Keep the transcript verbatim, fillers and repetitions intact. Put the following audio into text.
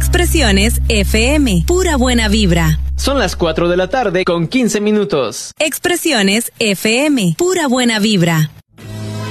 Expresiones F M, pura buena vibra. Son las cuatro de la tarde con quince minutos. Expresiones F M, pura buena vibra.